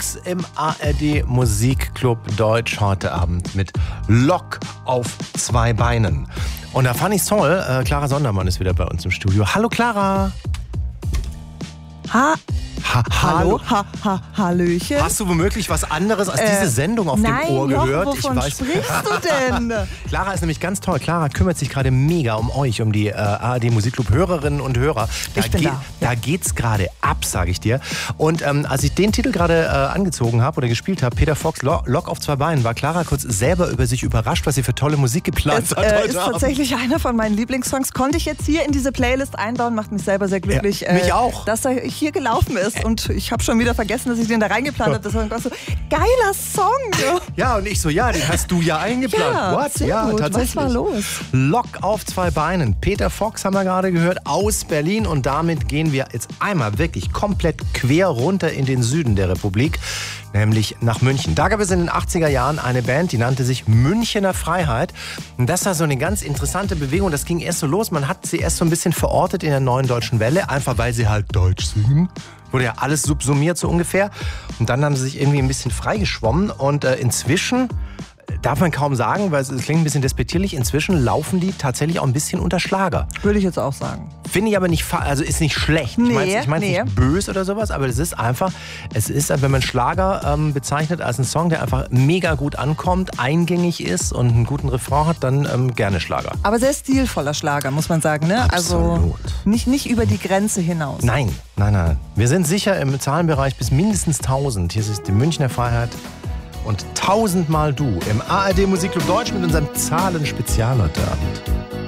Fox im ARD Musikclub Deutsch heute Abend mit Lok auf 2 Beinen. Und da fand ich's toll, Clara Sondermann ist wieder bei uns im Studio. Hallo Clara. Hallo, Hallöchen. Hast du womöglich was anderes als diese Sendung auf dem Ohr gehört? Wovon sprichst du denn? Clara ist nämlich ganz toll. Clara kümmert sich gerade mega um euch, um die ARD Musikclub Hörerinnen und Hörer. Da geht's gerade ab, sage ich dir. Und als ich den Titel gerade angezogen habe oder gespielt habe, Peter Fox, Lok auf 2 Beinen, war Clara kurz selber über sich überrascht, was sie für tolle Musik geplant hat heute ist Abend. Tatsächlich einer von meinen Lieblingssongs. Konnte ich jetzt hier in diese Playlist einbauen, macht mich selber sehr glücklich. Ja, mich auch. Dass er hier gelaufen ist. Und ich habe schon wieder vergessen, dass ich den da reingeplant habe. Das war so, geiler Song. Ja, und ich so, den hast du ja eingeplant. Ja, What? sehr Ja, gut. tatsächlich. Was war los? Lok auf 2 Beinen. Peter Fox haben wir gerade gehört, aus Berlin. Und damit gehen wir jetzt einmal wirklich komplett quer runter in den Süden der Republik, nämlich nach München. Da gab es in den 80er Jahren eine Band, die nannte sich Münchener Freiheit. Und das war so eine ganz interessante Bewegung. Das ging erst so los. Man hat sie erst so ein bisschen verortet in der Neuen Deutschen Welle, einfach weil sie halt Deutsch singen. Wurde ja alles subsumiert so ungefähr. Und dann haben sie sich irgendwie ein bisschen freigeschwommen. Und inzwischen, darf man kaum sagen, weil es klingt ein bisschen despektierlich, inzwischen laufen die tatsächlich auch ein bisschen unter Schlager. Würde ich jetzt auch sagen. Finde ich aber nicht, also ist nicht schlecht. Ich meine nicht böse oder sowas, aber es ist einfach, wenn man Schlager bezeichnet als einen Song, der einfach mega gut ankommt, eingängig ist und einen guten Refrain hat, dann gerne Schlager. Aber sehr stilvoller Schlager, muss man sagen, ne? Absolut. Also nicht über die Grenze hinaus. Nein. Wir sind sicher im Zahlenbereich bis mindestens 1000. Hier ist die Münchner Freiheit und 1000-mal du im ARD Musikclub Deutsch mit unserem Zahlenspezial heute Abend.